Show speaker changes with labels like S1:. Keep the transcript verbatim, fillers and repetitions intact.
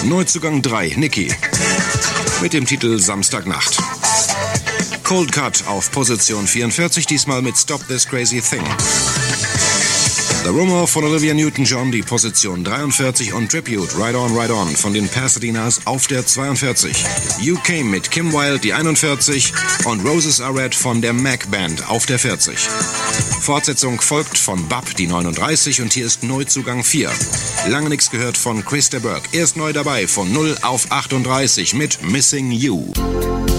S1: Neuzugang drei, Nicky. Mit dem Titel Samstagnacht. Cold Cut auf Position vierundvierzig, diesmal mit Stop This Crazy Thing. The Rumor von Olivia Newton-John, die Position dreiundvierzig, und Tribute, Ride On, Ride On von den Pasadenas auf der zweiundvierzig. You Came mit Kim Wilde, die einundvierzig, und Roses Are Red von der Mac Band auf der vierzig. Fortsetzung folgt von Bab, die neununddreißig, und hier ist Neuzugang vier. Lange nichts gehört von Chris de Burgh. Erst neu dabei von null auf achtunddreißig mit Missing You.